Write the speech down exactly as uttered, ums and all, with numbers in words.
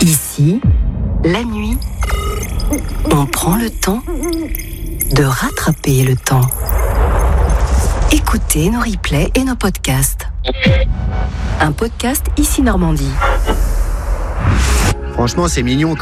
Ici, la nuit, on prend le temps de rattraper le temps. Écoutez nos replays et nos podcasts. Un podcast Ici Normandie. Franchement, c'est mignon.